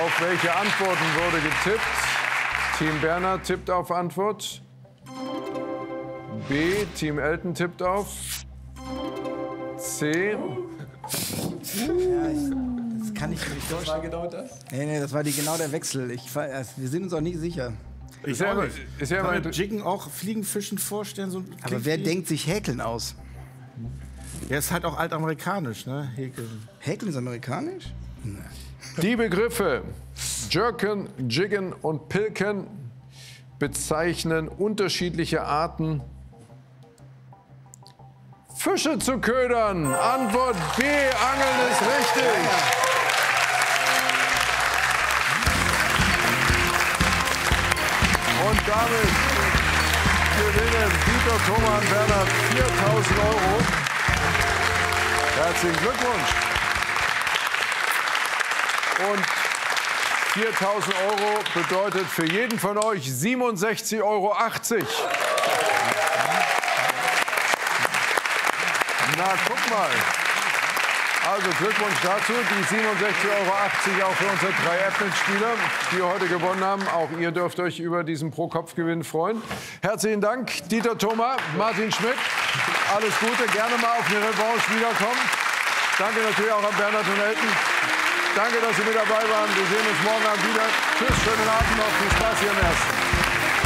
Auf welche Antworten wurde getippt? Team Bernhard tippt auf Antwort. B. Team Elton tippt auf. C. Das kann ich nicht Was war genau das? Nee, das war genau der Wechsel. Wir sind uns auch nicht sicher. Ist ja Kann man Jiggen auch Fliegen, Fischen vorstellen? So Aber wer denkt sich Häkeln aus? Ja, ist halt auch altamerikanisch, ne? Häkeln. Häkeln ist amerikanisch? Die Begriffe Jerken, Jiggen und Pilken bezeichnen unterschiedliche Arten, Fische zu ködern. Antwort B, Angeln ist richtig. Und damit gewinnen Dieter, Thomas und Bernhard 4.000 €. Herzlichen Glückwunsch. Und 4.000 € bedeutet für jeden von euch 67,80 €. Na, guck mal. Also Glückwunsch dazu. Die 67,80 € auch für unsere 3 App-Mitspieler, die heute gewonnen haben. Auch ihr dürft euch über diesen Pro-Kopf-Gewinn freuen. Herzlichen Dank, Dieter Thoma, Martin Schmidt. Alles Gute. Gerne mal auf eine Revanche wiederkommen. Danke natürlich auch an Bernhard und Elton. Danke, dass Sie mit dabei waren. Wir sehen uns morgen Abend wieder. Tschüss, schönen Abend noch. Viel Spaß hier im Ersten.